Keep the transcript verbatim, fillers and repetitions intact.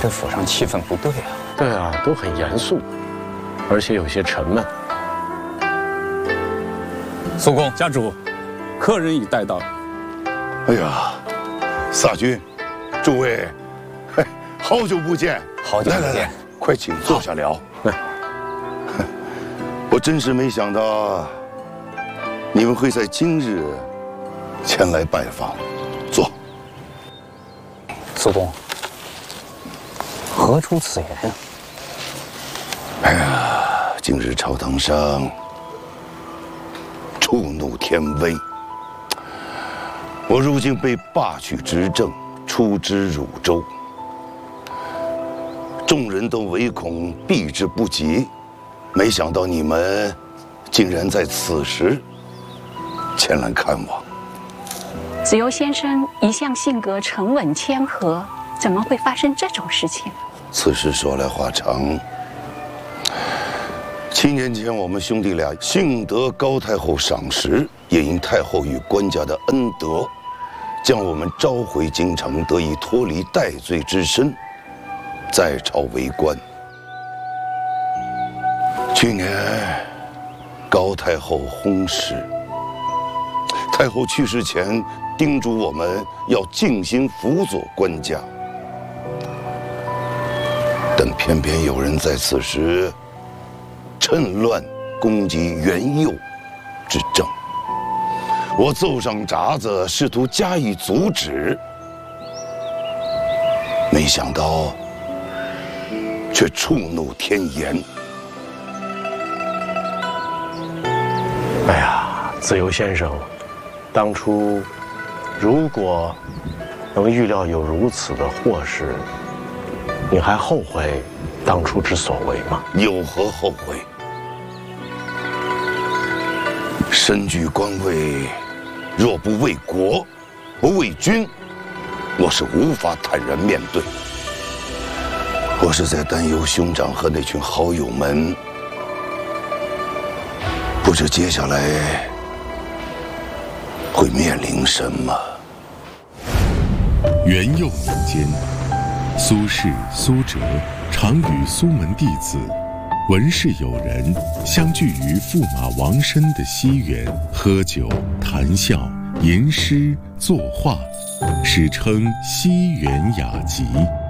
这府上气氛不对啊。 对啊，都很严肃，而且有些沉闷。 苏公， 家主，客人已带到。 哎呀，萨君，诸位，嘿，好久不见！ 好久不见， 来来来，快请坐下聊。来，我真是没想到你们会在今日前来拜访。坐。 苏公，何出此言啊？ 哎呀，今日朝堂上触怒天威，我如今被罢去执政，出之汝州，众人都唯恐避之不及，没想到你们竟然在此时前来看望。 子由先生一向性格沉稳谦和，怎么会发生这种事情？ 此事说来话长。七年前，我们兄弟俩幸得高太后赏识，也因太后与官家的恩德，将我们召回京城，得以脱离戴罪之身，在朝为官。去年，高太后薨逝，太后去世前叮嘱我们要静心辅佐官家，但偏偏有人在此时趁乱攻击元佑之政，我奏上札子，试图加以阻止，没想到却触怒天颜。 哎呀，子由先生，当初如果能预料有如此的祸事，你还后悔当初之所为吗？ 有何后悔？身居官位，若不为国，不为君，我是无法坦然面对。我是在担忧兄长和那群好友们，不知接下来会面临什么。 元佑年间，苏轼、苏辙常与苏门弟子、文士友人相聚于驸马王申的西园，喝酒、谈笑、吟诗、作画，史称西园雅集。